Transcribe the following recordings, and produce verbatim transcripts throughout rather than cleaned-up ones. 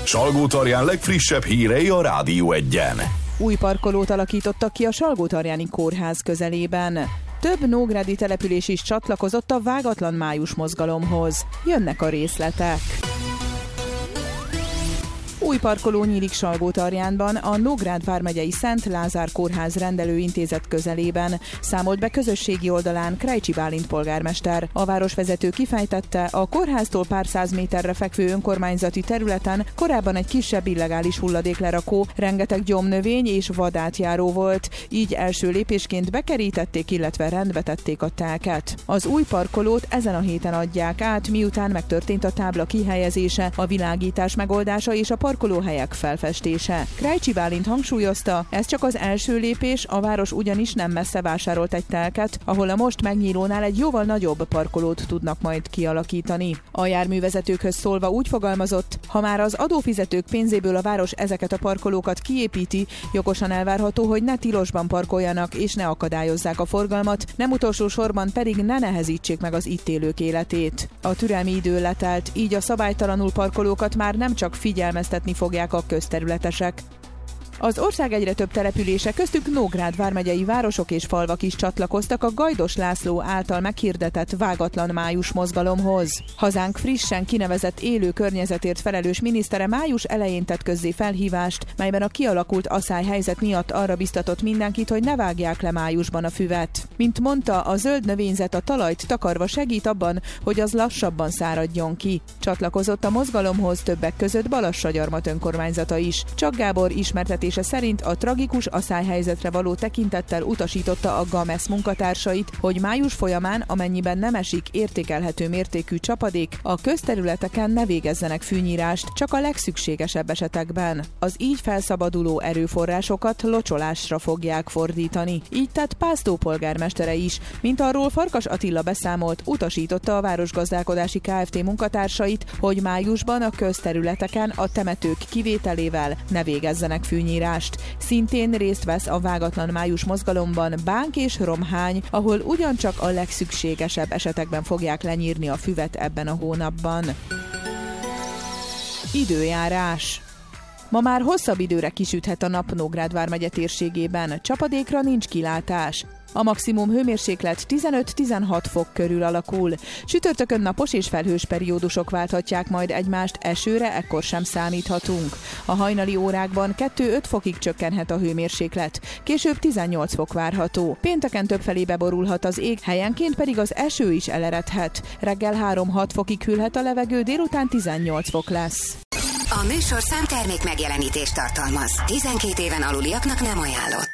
Salgótarján legfrissebb hírei a Rádió Egyen. Új parkolót alakítottak ki a Salgótarjáni Kórház közelében. Több nógrádi település is csatlakozott a vágatlan május mozgalomhoz. Jönnek a részletek. Új parkoló nyílik Salgótarjánban, a Nógrád vármegyei Szent Lázár Kórház rendelőintézet közelében, számolt be közösségi oldalán Krejcsi Bálint polgármester. A városvezető kifejtette, a kórháztól pár száz méterre fekvő önkormányzati területen korábban egy kisebb illegális hulladéklerakó, rengeteg gyomnövény és vadátjáró volt, így első lépésként bekerítették, illetve rendbe tették a telket. Az új parkolót ezen a héten adják át, miután megtörtént a tábla kihelyezése, a világítás megoldása és a parkolóhelyek felfestése. Krejcsi Bálint hangsúlyozta, ez csak az első lépés, a város ugyanis nem messze vásárolt egy telket, ahol a most megnyílónál egy jóval nagyobb parkolót tudnak majd kialakítani. A járművezetőkhöz szólva úgy fogalmazott, ha már az adófizetők pénzéből a város ezeket a parkolókat kiépíti, jogosan elvárható, hogy ne tilosban parkoljanak és ne akadályozzák a forgalmat, nem utolsó sorban pedig ne nehezítsék meg az itt élők életét. A türelmi idő letelt, így a szabálytalanul parkolókat már nem csak figyelmeztetni fogják a közterületesek. Az ország egyre több települése, köztük Nógrád vármegyei városok és falvak is csatlakoztak a Gajdos László által meghirdetett vágatlan május mozgalomhoz. Hazánk frissen kinevezett élő környezetért felelős minisztere május elején tett közzé felhívást, melyben a kialakult aszályhelyzet miatt arra biztatott mindenkit, hogy ne vágják le májusban a füvet. Mint mondta, a zöld növényzet a talajt takarva segít abban, hogy az lassabban száradjon ki. Csatlakozott a mozgalomhoz többek között Balassagyarmat önkormányzata is. Csak Gábor ismertetés szerint a tragikus aszályhelyzetre való tekintettel utasította a GAMESZ munkatársait, hogy május folyamán, amennyiben nem esik értékelhető mértékű csapadék, a közterületeken ne végezzenek fűnyírást, csak a legszükségesebb esetekben. Az így felszabaduló erőforrásokat locsolásra fogják fordítani. Így tett Pásztó polgármestere is, mint arról Farkas Attila beszámolt, utasította a Városgazdálkodási Kft. Munkatársait, hogy májusban a közterületeken a temetők kivételével ne végezzenek fűnyírást. Szintén részt vesz a vágatlan május mozgalomban Bánk és Romhány, ahol ugyancsak a legszükségesebb esetekben fogják lenyírni a füvet ebben a hónapban. Időjárás. Ma már hosszabb időre kisüthet a nap Nógrád vármegye térségében, csapadékra nincs kilátás. A maximum hőmérséklet tizenöt-tizenhat fok körül alakul. Csütörtökön napos és felhős periódusok válthatják majd egymást, esőre ekkor sem számíthatunk. A hajnali órákban kettő-öt fokig csökkenhet a hőmérséklet, később tizennyolc fok várható. Pénteken többfelé beborulhat az ég, helyenként pedig az eső is eleredhet. Reggel három-hat fokig hűlhet a levegő, délután tizennyolc fok lesz. A műsorszám termék megjelenítést tartalmaz. tizenkét éven aluliaknak nem ajánlott.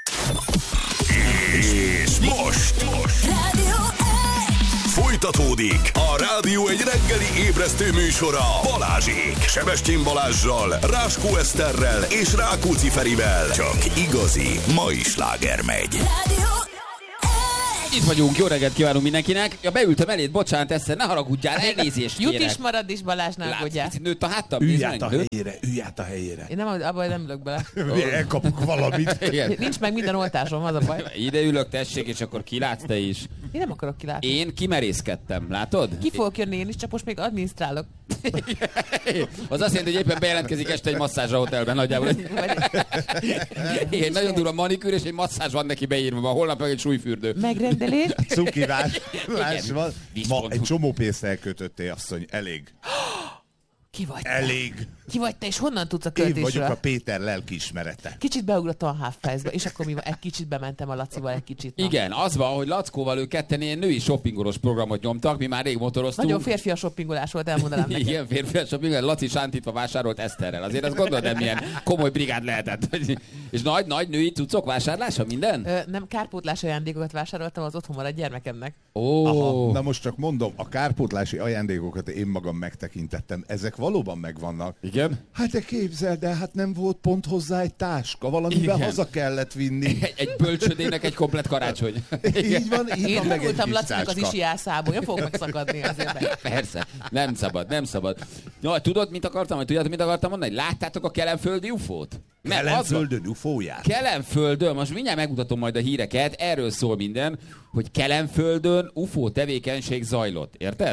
És most, most. Rádió Folytatódik a Rádió egy reggeli ébresztő műsora Balázsék. Sebestyén Balázssal, Ráskó Eszterrel és Rákóczi Ferivel. Csak igazi mai sláger megy. Rádió Itt vagyunk, jó reggelt kívánunk mindenkinek. Ja, beültem eléd, bocsánat, Eszter, ne haragudjál, elnézést kérek. Jut is marad is, Balázs, ne aggódjál. Látsz, nőtt a háttam. Ülj át a helyére, ülj át a helyére. Én nem, abban nem ülök bele. Elkapok valamit. Igen. Nincs meg minden oltásom, az a baj. Ide ülök, tessék, és akkor kilátsz te is. Én nem akarok kilátni. Én kimerészkedtem, látod? Ki fogok jönni én is, csak most még adminisztrálok. Az azt jelenti, hogy éppen bejelentkezik este egy masszázs a hotelben nagyjából. Egy nagyon durva manikűr, és egy masszázs van neki beírva, ma holnap meg egy súlyfürdő. Megrendelés. Cuki, láss, láss, van. Ma egy csomó pénzt elkötöttél, asszony, elég. Ki vagy te? Elég. Ki vagy te, és honnan tudsz a Én költésről? vagyok a Péter lelkiismerete. Kicsit beugrottam a Half-Price-ba, és akkor mi van? Egy kicsit bementem a Lacival, egy kicsit. Na. Igen, az van, hogy Lackóval ők ketten ilyen női shoppingolós programot nyomtak, mi már rég motoroztunk. Nagyon férfi a shoppingolás volt, elmondanám neked. Igen, férfi a shoppingolás, Laci sántítva vásárolt Eszterrel. Azért azt gondolod, nem milyen komoly brigád lehetett. És nagy, nagy női cuccok vásárlása, minden? Ö, nem, kárpótlás ajándékokat vásároltam az otthon maradt gyermekemnek. Ó. Aha, na most csak mondom, a kárpótlási ajándékokat én magam megtekintettem. Ezek valóban megvannak. Igen? Hát te képzeld, de hát nem volt pont hozzá egy táska, valamiben Igen. haza kellett vinni. Egy, egy bölcsödének egy komplet karácsony. Így van, így Én van, meg egy voltam kis Lacinak az táska. isi elszábolja, fog megszakadni azért. Persze, nem szabad, nem szabad. Ja, tudod, mit akartam, vagy tudjátok, mit akartam mondani? Láttátok a kelenföldi ufót? Nem, az van. Kelenföldön ufóját? Kelenföldön, most mindjárt megmutatom majd a híreket, erről szól minden, hogy Kelenföldön ufó tevékenység zajlott, érted?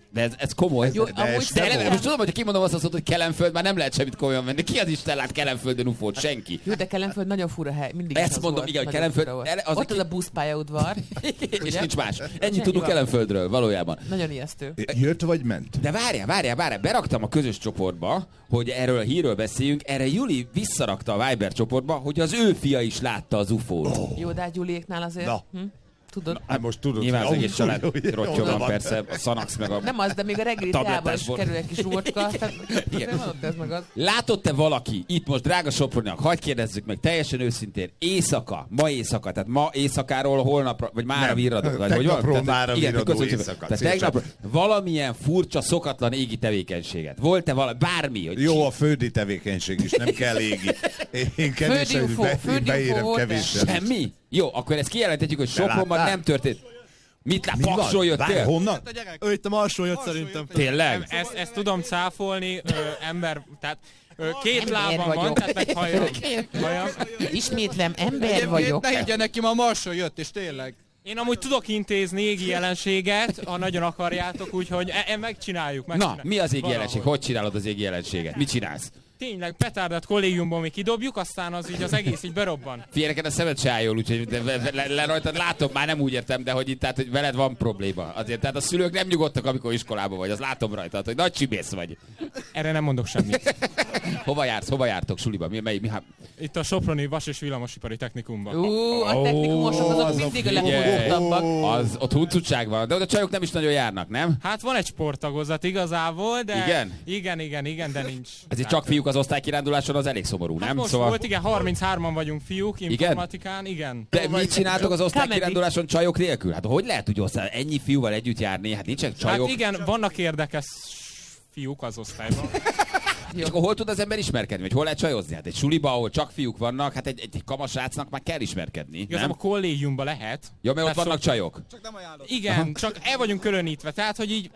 De ez, ez komoly. Jó, de amúgy de szerintem- eleve, most tudom, hogy kimondom azt a szót, hogy Kelenföld, már nem lehet semmit komolyan venni. Ki az Isten lát Kelenföldön ufót? Senki. Jó, de Kelenföld nagyon fura hely. Mindig is Ezt az mondom, volt. igen, Nagyon Kelenföld- fura volt. ele- az Ott a az ki- a buszpályaudvar. És Ugye? nincs más. Ennyit Ennyi tudunk van. Kelenföldről, valójában. Nagyon ijesztő. Jött vagy ment? De várjál, várjál, várjál, beraktam a közös csoportba, hogy erről a hírről beszéljünk, erre Juli visszarakta a Viber csoportba, hogy az ő fia is látta az ufót. Jó, de hát Gyuliéknál azért. Na. Hm? Tudod? Hát most tudod, Nyilván az hogy- egész család Ó, jó, rottyog jó, van van. persze, a Szanax meg a... Nem az, de még a reggeli teába is tablettásból. kerül egy kis rúgocska. Tehát Igen. nem ott ez meg az. Látott-e valaki, itt most drága Soproniak, hagyj kérdezzük meg teljesen őszintén, éjszaka, ma éjszaka, tehát ma éjszakáról holnapra, vagy mára Nem, virradó, vagy hogy van? tegnapról Tehát, mára igen, virradó köszönjük. éjszaka. Tehát Szépen. tegnap valamilyen furcsa, szokatlan égi tevékenységet. Volt-e valami, bármi? Hogy Jó a földi tevékenység is, nem kell égi. Én kevéssel, Földi ufó, be, földi ufó beérem volt-e? kevéssel. Semmi? Jó, akkor ezt kijelenthetjük, hogy Sopronban láttál? nem történt. Mit lát? Mi van? Paksról Várj, jöttél? honnan? Ő itt a Marsról jött szerintem. Tényleg? Ezt, ezt tudom cáfolni, ö, ember, tehát ö, két Ember lábam van, vagyok. tehát meg hajam. hajam. Ismétlem, ember Egyébként vagyok. ne higgyen neki, ma a Marsról jött, és tényleg. Én amúgy tudok intézni égi jelenséget, ha nagyon akarjátok, úgyhogy e- e- megcsináljuk. Na, megcsináljuk. mi az égi Valahogy. jelenség? Hogy csinálod az égi jelenséget? Mit csinálsz? Tényleg, petárdat kollégiumból mi kidobjuk, aztán az így az egész így berobban. Figyelj, neked a szemed se áll jól, úgyhogy de, le, le, le, rajtad látom, már nem úgy értem, de hogy itt, tehát, hogy veled van probléma. Azért, tehát a szülők nem nyugodtak, amikor iskolában vagy, az látom rajtad, hogy nagy csibész vagy. Erre nem mondok semmit. Hova jársz, hova jártok suliba? Mi, mely, mi, hát, Itt a Soproni Vas- és Villamosipari Technikumban. Ú, a technikumosok azok mindig a leghozottabbak. az, ott huncutság van, de oda csajok nem is nagyon járnak, nem? Hát van egy sporttagozat igazából, de... Igen? Igen, igen, igen, de nincs. Ezért Hát, csak fiúk az osztálykiránduláson, az elég szomorú, Hát nem? most Szóval... volt, igen, harminchárman vagyunk fiúk, informatikán, igen. De mit csináltok az osztálykiránduláson Comedy. csajok nélkül? Hát hogy lehet úgy osztály, ennyi fiúval együtt járni? Hát nincsenek csajok. Hát igen, vannak érdekes fiúk az osztályban. És akkor hol tud az ember ismerkedni? Vagy hol lehet csajozni? Hát egy suliba, ahol csak fiúk vannak, hát egy, egy kamasrácnak már kell ismerkedni, Igazából nem? a kollégiumban lehet. Ja, mert ott Tehát vannak so- csajok. Igen, csak el vagyunk különítve, tehát hogy így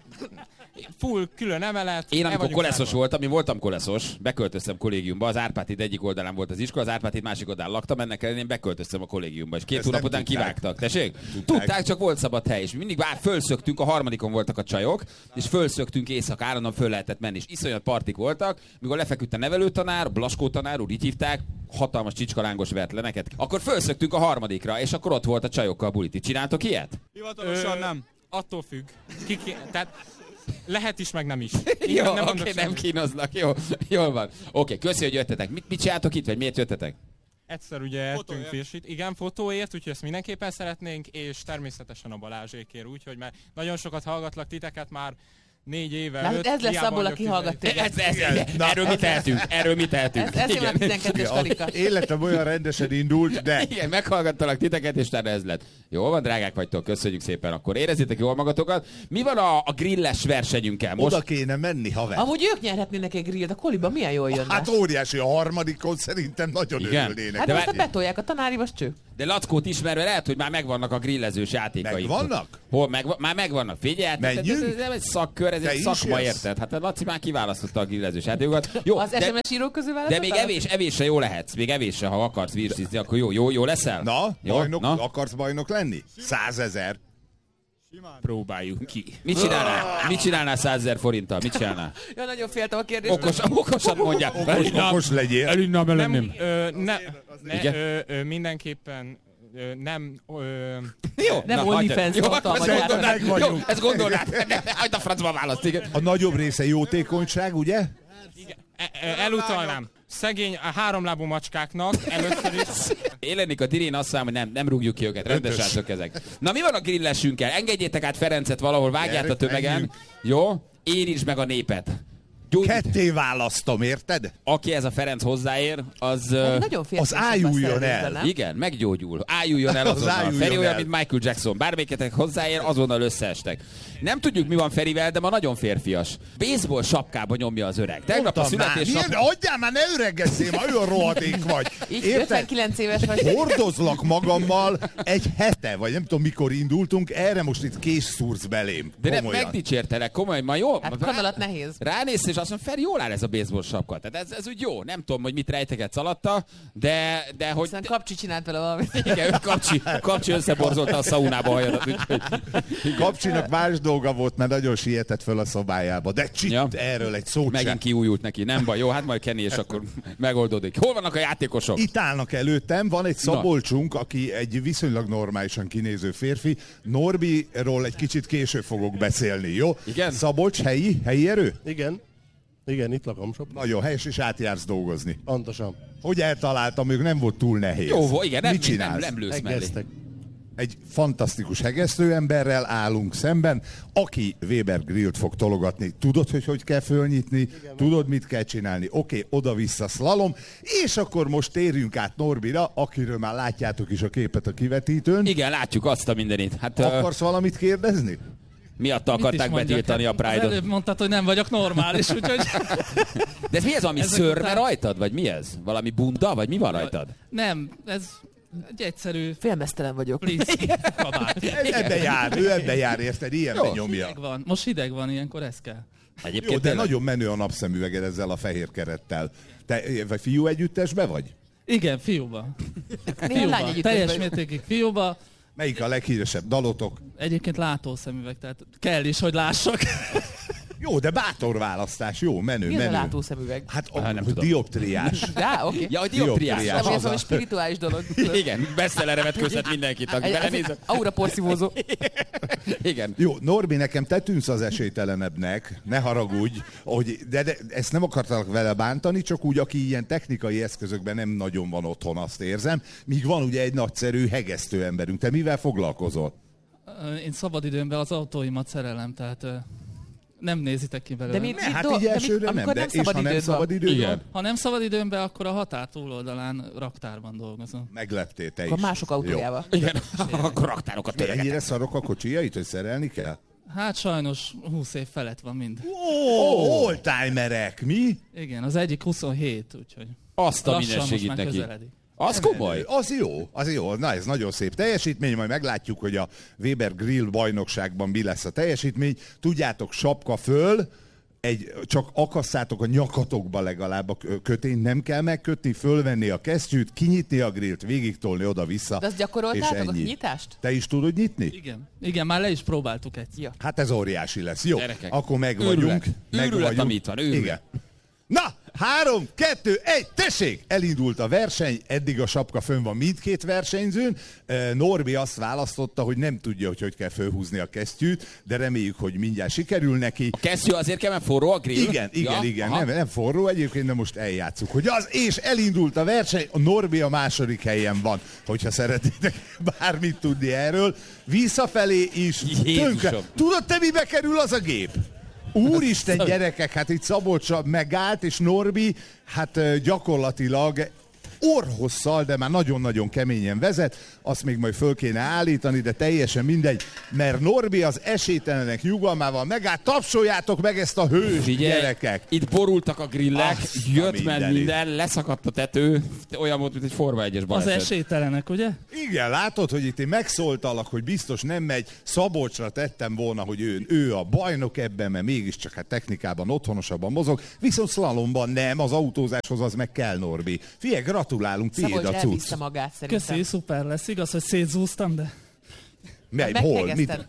full külön emelet. Én el amikor vagyunk koleszos zárva. voltam, én voltam koleszos, beköltöztem kollégiumba, az Árpád-híd egyik oldalán volt az iskola, az Árpád-híd másik oldalán laktam, ennek ellenére én beköltöztem a kollégiumba, és két Ezt hónap nem után tudták. kivágtak. Tessék? Tudták. Tudták, csak volt szabad hely, és mi mindig már fölszöktünk, a harmadikon voltak a csajok, és fölszöktünk éjszaka, állandóan föl lehetett menni, és iszonyat partik voltak, mikor lefeküdt a nevelőtanár, Blaskó tanár úr, így hívták, hatalmas csicskalángos vert le neked. Akkor fölszöktünk a harmadikra, és akkor ott volt a csajokkal bulit. Itt csináltok ilyet? Hivatalosan nem. Attól függ. Ki, ki, tehát lehet is, meg nem is. Jó, Igen, oké, nem okay, mondok nem semmit. kínoznak, jó, jól van. Oké, okay, köszi, hogy jöttetek. Mit, mit csináltok itt, vagy miért jöttetek? Egyszer ugye ettünk firsit. Igen, fotóért, úgyhogy ezt mindenképpen szeretnénk, és természetesen a Balázsékért, úgyhogy mert nagyon sokat hallgatlak titeket már négy éve. Na, öt, ez lesz hiába abból, vagyok aki tizen- hallgat téged. Ez, ez, ez, Na, erről mi tehetünk, erről mi tehetünk. Ez, ez már tizenkettes karika. Életem olyan rendesen indult, de Igen, meghallgattalak titeket, és utána ez lett. Jól van, drágák vagytok, köszönjük szépen. Akkor érezzétek jól magatokat. Mi van a, a grilles versenyünkkel most? oda kéne menni, haver. Amúgy ők nyerhetnének egy grillt, a koliba milyen jól jönne. Hát óriási, a harmadikon szerintem nagyon Igen. örülnének. Hát de most a várj- betolják a tanári, most cső. De Lackót ismerve lehet, hogy már megvannak a grillezős játékaik. Megvannak? Hol? Megva- már megvannak. Figyelj, hát ez, ez, Menjünk? ez nem egy szakkör, ez Te egy is szakma, jössz? érted? Hát a Laci már kiválasztotta a grillezős játékokat. Jó, Az de, es em es írók közül de választottál? még evés, evésre jó lehetsz. Még evésre, ha akarsz virzizni, akkor jó, jó, jó leszel? Na, jó? bajnok, Na? akarsz bajnok lenni? Százezer. Próbáljuk ki. Mit csinálnál? Mit csinálnál százezer forinttal? Mit csinálnál? Ja, nagyon féltem a kérdést. Okos, okosan mondja. Okos, okos legyél. Nem, ö, ne, ne, Igen? ö, ö, mindenképpen ö, nem... Ö, Jó, Nem na, OnlyFans hagyjad. Jó, tartalmat ezt gyártanak. gondolnád, Meg jó, vagyunk. ezt gondolnád. Hagyd a francba a választ, igen. A nagyobb része jótékonyság, ugye? igen, e- e- elutalnám. Szegény a háromlábú macskáknak először is. Élenik a dirén, azt mondja, hogy nem, nem rúgjuk ki őket, rendes Ötös. srácok ezek. Na mi van a grillesünkkel? Engedjétek át Ferencet valahol, vágját a Gyerünk, tömegen. menjünk. Jó? Érintsd meg a népet. Gyógy... Ketté választom, érted? Aki ez a Ferenc hozzáér, az... ö, Nagyon féltem. Az ájuljon el. Igen, meggyógyul. Ájuljon el Az azonnal. ájuljon Feri olyan, el. mint Michael Jackson. Bármelyiketek hozzáér, azonnal összeestek. Nem tudjuk, mi van Ferivel, de ma nagyon férfias. Baseball sapkába nyomja az öreg. Tegnap a Mondtam már, születésnap... milyen, adjál már, ne öregezzél, már olyan rohadék vagy. Így Érted? ötvenkilenc éves vagy. Hordozlak magammal egy hete, vagy nem tudom mikor indultunk, erre most itt kés szúrsz belém. De nem Komolyan. megdicsértelek, komolyan, ma jó? Hát kanalat nehéz. Ránézsz, és azt azt mondom, Feri, jól áll ez a baseball sapka. Tehát ez, ez úgy jó. Nem tudom, hogy mit rejtegetsz alatta, de, de hogy... Aztán Kapcsi csinált vele valamit. Igen, kapcsi, kapcsi összeborzolta a szaunába a hajadat, úgyhogy... Kapcsinak más dolga volt, mert nagyon sietett föl a szobájába. De csit, ja. Erről egy szót Megint sem. kiújult neki. Nem baj, jó, hát majd Kenny, és akkor megoldódik. Hol vannak a játékosok? Itt állnak előttem, van egy Szabolcsunk, aki egy viszonylag normálisan kinéző férfi. Norbiról egy kicsit később fogok beszélni, jó? Igen? Szabolcs, helyi, helyi erő? Igen. Igen, itt lakom sok. Nagyon helyes, és átjársz dolgozni. Pontosan. Hogy eltaláltam, még nem volt túl nehéz. Jó, volt, igen, nem, Mit nem, csinálsz? nem lősz mellé. Egeztek. Egy fantasztikus hegesztő emberrel állunk szemben, aki Weber Grillt fog tologatni. Tudod, hogy hogy kell fölnyitni? Igen, tudod, mit kell csinálni? Oké, okay, oda-vissza szlalom, és akkor most térjünk át Norbira, akiről már látjátok is a képet a kivetítőn. Igen, látjuk azt a mindenit. Hát, Akarsz uh... valamit kérdezni? Miatta akarták betiltani a Pride-ot. Előbb mondtad, hogy nem vagyok normális, úgyhogy... De ez mi ez, ami szörme után... rajtad? Vagy mi ez? Valami bunda? Vagy mi van rajtad? Nem, ez egy egyszerű... Félmeztelen vagyok. Please, kabát. Ebbe jár, ő ebbe jár, érted? Ilyenben nyomja. Hideg van. Most hideg van, ilyenkor ez kell. Egyébként jó, de tényleg? Nagyon menő a napszemüveged ezzel a fehér kerettel. Te vagy fiú együttesbe vagy? Igen, fiúba. Fiúba. Teljes mértékig fiúba. Melyik a leghíresebb dalotok? Egyébként látószemüveg, tehát kell is, hogy lássak. Jó, de bátor választás, jó, menő, mi menő. Mi a látószemüveg? Hát a, a dioptriás. Ja, oké. Okay. Ja, a dioptriás. Nem, ez a spirituális dolog. Igen, bestsellerre vetközhet mindenkit, aki belenézett. Aura porszívózó. Igen. Jó, Norbi, nekem te tűnsz az esélytelenebbnek, ne haragudj, hogy, de, de ezt nem akartalak vele bántani, csak úgy, aki ilyen technikai eszközökben nem nagyon van otthon, azt érzem. Míg van ugye egy nagyszerű hegesztő emberünk. Te mivel foglalkozol? Én szabadidőmben az autóimat szerelem, tehát... Nem nézitek ki belőle. De mit, ne, mit hát do- így elsőre nem, nem, de és ha nem szabad időben? Ha nem szabad időmben, akkor a határ túloldalán raktárban dolgozom. Megleptél te is. Akkor mások autójával. Igen, akkor raktárokat töregetek. Ennyire szarok a kocsijait, hogy szerelni kell? Hát sajnos húsz év felett van mind. Ó, oh, oldtimerek, mi? Igen, az egyik huszonhét, úgyhogy azt a mindenségit neki. Az komoly? Az jó, az jó. Na, ez nagyon szép teljesítmény, majd meglátjuk, hogy a Weber Grill bajnokságban mi lesz a teljesítmény. Tudjátok, sapka föl, egy, csak akasszátok a nyakatokba legalább a kötényt, nem kell megkötni, fölvenni a kesztyűt, kinyitni a grillt, végigtolni oda-vissza. De azt gyakoroltátok, a nyitást? Te is tudod nyitni? Igen. Igen, már le is próbáltuk egy. Ja. Hát ez óriási lesz. Jó, gyerekek, akkor meg vagyunk. Meg őrület, vagyunk. ami itt van, őrület. Igen. Na, három, kettő, egy, tessék! Elindult a verseny, eddig a sapka fönn van mindkét versenyzőn. Norbi azt választotta, hogy nem tudja, hogy hogy kell fölhúzni a kesztyűt, de reméljük, hogy mindjárt sikerül neki. A kesztyű azért kell, mert forró a grill? Igen, igen, ja? igen, nem, nem forró egyébként, de most eljátszuk. Hogy az, és elindult a verseny, a Norbi a második helyen van, hogyha szeretnétek bármit tudni erről. Visszafelé is. Tönkre. Tudod te, mibe kerül az a gép? Úristen, gyerekek, hát itt Szabolcs megállt, és Norbi, hát gyakorlatilag orrhosszal, de már nagyon-nagyon keményen vezet, azt még majd föl kéne állítani, de teljesen mindegy, mert Norbi az esélytelenek nyugalmával megállt, tapsoljátok meg ezt a hős, figyelj, gyerekek! Itt borultak a grillek, Azt jött meg minden, leszakadt a tető, olyan volt, mint egy Forma egyes baleset. Az esélytelenek, ugye? Igen, látod, hogy itt én megszóltalak, hogy biztos nem megy, Szabolcsra tettem volna, hogy ő, ő a bajnok ebben, mert mégiscsak hát technikában otthonosabban mozog, viszont szlalomban nem, az autózáshoz az meg kell, Norbi. Figyelj, gratulálunk, tiéd a cucc. Magát, szerintem. Köszi, szuper lesz. Igaz, hogy szétzúztam, de... Mely, hol? Mit?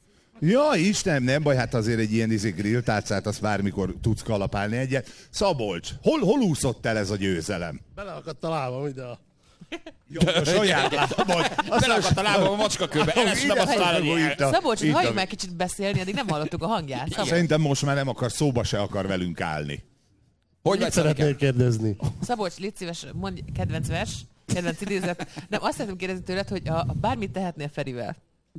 Ja, Istenem, nem baj, hát azért egy ilyen izé grilltárcát, azt bármikor tudsz kalapálni egyet. Szabolcs, hol, hol úszott el ez a győzelem? Beleakadt a lábam ide a... Jó, a saját lábad. Belakadt a lábam a macskakőbe, elestem a szállába. Szabolcs, halljuk meg kicsit beszélni, addig nem hallottuk a hangját. Szabolcs. Szerintem most már nem akar, szóba se akar velünk állni. Hogy mit szeretnél kérdezni? Szabolcs, légy szíves, mondj kedvenc vers, kedvenc idézet. Nem, azt szeretném kérdezni tőled, hogy a, a bármit tehetnél Ferivel.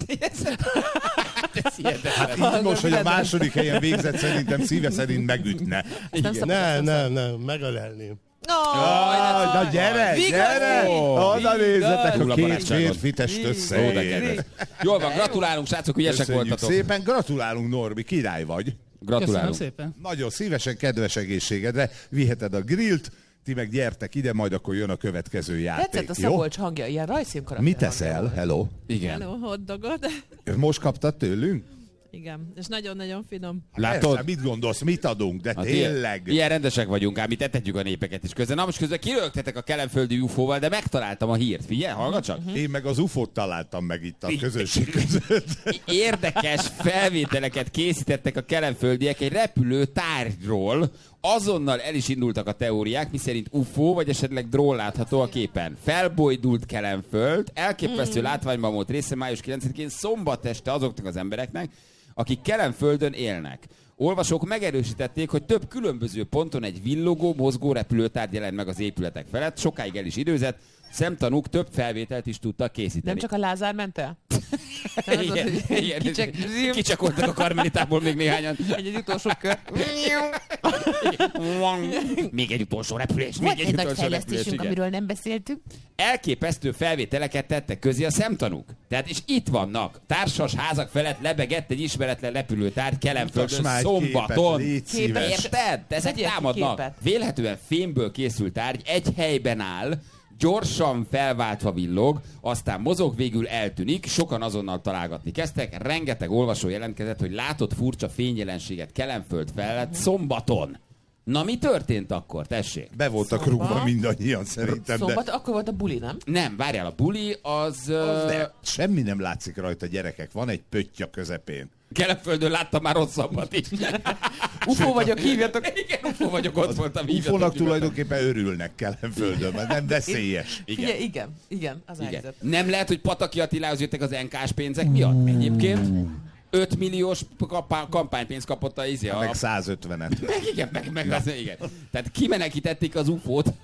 Hát így most, hogy a második helyen végzett, szerintem szíve szerint megütne. Nem, nem, nem, megölelném. Oh, na gyere, gyere! Oda nézzetek, a két férfi test összeér. Jól van, gratulálunk, srácok, ügyesek voltatok. Szépen, gratulálunk, Norbi, király vagy. Gratulálunk. Köszönöm szépen. Nagyon szívesen, kedves egészségedre viheted a grillt, ti meg gyertek ide, majd akkor jön a következő játék. Tetszett a Szabolcs hangja, ilyen rajzfilm karakter. Mit teszel? Hello? Igen. Hello, hotdogot. Most kaptad tőlünk? Igen, és nagyon-nagyon finom. Látod? Persze, mit gondolsz, mit adunk, de hát tényleg. Ilyen, ilyen rendesek vagyunk, ám mi tetetjük a népeket is közben. Na most közben kirögtetek a kelenföldi ufóval, de megtaláltam a hírt. Figyelj, hallgat csak. Uh-huh. Én meg az ufót találtam meg itt a közösség között. Érdekes felvételeket készítettek a kelenföldiek egy repülő tárgyról. Azonnal el is indultak a teóriák, miszerint ufó, vagy esetleg drón látható a képen. Felbojdult Kelenföld, elképesztő mm. látványban volt része május kilencedikén szombat este azoknak az embereknek, akik Kelenföldön élnek. Olvasók megerősítették, hogy több különböző ponton egy villogó, mozgó repülőtárgy jelent meg az épületek felett, sokáig el is időzett, szemtanúk több felvételt is tudtak készíteni. Nem csak a Lázár ment el? Igen, igen, kicsek, kicsekoltak a karmelitából még néhányan. Egy, egy utolsó kör. Még egy utolsó repülés. Még egy, egy nagy fejlesztésünk, amiről nem beszéltünk. Elképesztő felvételeket tettek közé a szemtanúk. Tehát és itt vannak. Társas házak felett lebegett egy ismeretlen repülőtárgy Kelenföldön szombaton. Képet, érted? Ezek támadnak. Vélhetően fémből készült tárgy egy helyben áll, gyorsan felváltva villog, aztán mozog, végül eltűnik, sokan azonnal találgatni kezdtek, rengeteg olvasó jelentkezett, hogy látott furcsa fényjelenséget Kelenföld felett szombaton. Na mi történt akkor? Tessék. Be voltak rúgva mindannyian szerintem. Szombat, de... akkor volt a buli, nem? Nem, várjál, a buli az... az uh... Semmi nem látszik rajta, gyerekek. Van egy pötty a közepén. Kelenföldön láttam már rosszabbat is. Ufó vagyok, hívjatok. Igen, ufó vagyok, ott voltam. Ufónak tulajdonképpen örülnek Kelenföldön, mert nem veszélyes. Igen, igen, igen, igen az igen. Helyzet. Nem lehet, hogy Pataki Attilához jöttek az en ká-s pénzek miatt? Egyébként öt milliós kampánypénzt kapott a izé. Meg százötvenet. Meg igen, meg, meg az, igen. Tehát kimenekítették az ufót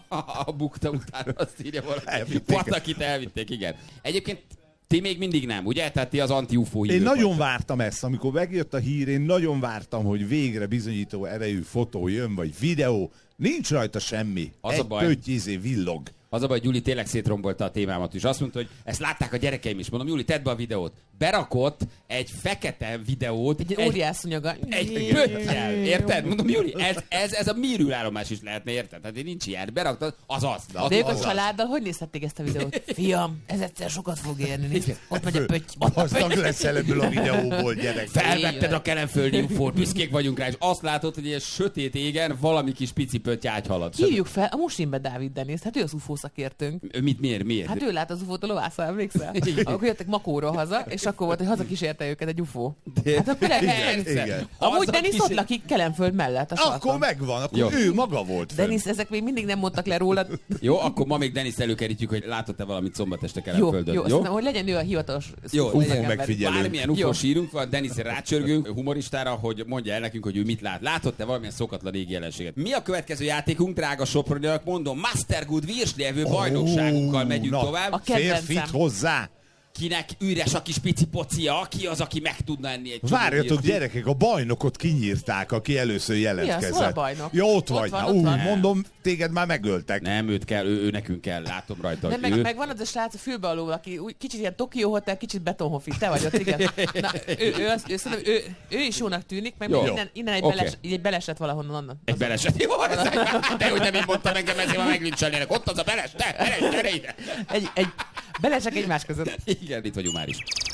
a bukta után, azt írja valaki. Patakit elvitték, igen. Egyébként ti még mindig nem, ugye? Tehát ti az anti-ufó hívők. Én nagyon vagytok. Vártam ezt, amikor megjött a hír, én nagyon vártam, hogy végre bizonyító erejű fotó jön, vagy videó. Nincs rajta semmi. Az egy pötty izé villog. Az a baj, Gyuri tényleg szétrombolta a témámat is. Azt mondta, hogy ezt látták a gyerekeim is. Mondom, Gyuri, tedd be a videót. Berakott egy fekete videót. Egy, egy óriászonyaga. Egy pöttyel. Érted? Mondom, Gyuri, ez, ez, ez a műrűállomás is lehetne, érted? Tehát nincs ilyen. Beraktad, az az. az De ők a családdal hogy nézhették ezt a videót? Fiam, ez egyszer sokat fog érni. Nézd, ott megy a pötty. Gazdag leszel ebből a videóból, gyerek. Felvetted a kelenföldi ufót, büszkék vagyunk rá, és azt látod, hogy egy sötét égen valami kis pici pötty ágyhalad. Hívjuk fel a Musimbe Dávid Deniszt, hát ő az ufó szakértőnk. Mit, miért, miért? Hát ő lát az ufót a lovászal, emlékszel? Akkor jöttek Makóról haza, és akkor volt, hogy hazakísérte őket egy ufó. Hát akkor igen. Amúgy Denis ott lakik Kelenföld mellett. A akkor megvan, akkor jó. Ő maga volt fenn. Denis, ezek még mindig nem mondtak le rólad. Jó, akkor ma még Denis előkerítjük, hogy látott-e valamit szombat este Kelenföldön. Jó, jó, jó? Hogy legyen ő a hivatalos ufó megfigyelő. Bármilyen ufós hírunk van, Denisre rácsörgünk humoristára, hogy mondja el nekünk, hogy ő mit lát. Látott-e valamilyen szokatlan égi jelenséget? Mi a következő játékunk, drága Sopronyak? Mondom, Mastergood Virsli bajnokságunkkal megyünk na, tovább. A férfit hozzá. Kinek üres a kis pici pocia, ki az, aki meg tudna enni egy csomó. Várjatok, gyerekek, a bajnokot kinyírták, aki először jelentkezett. Mi az, hol a bajnok? Ja, ott, ott vagy. Van, ott Ú, van. Mondom, téged már megöltek. Nem, őt kell, ő, ő nekünk kell, látom rajta. Nem, meg, ő... meg van az a srác a fülbealul, aki úgy, kicsit ilyen Tokyo Hotel, kicsit Betonhoffi. Te vagy ott, igen. Na, ő, ő, az, ő, ő, ő, ő is jónak tűnik, meg jó. innen, innen egy, okay. beles, egy beleset valahonnan onnan. Egy beleset? Jó, de hogy nem így mondtam engem, ezért már megvincselnének. Ott az a beles, te, gyere ide. Egy, egy belesek egymás között. Igen, itt vagyunk már is.